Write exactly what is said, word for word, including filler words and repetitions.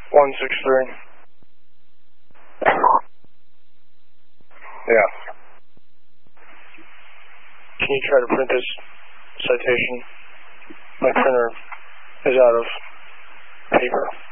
one six three. Yeah. Can you try to print this citation? My printer is out of paper.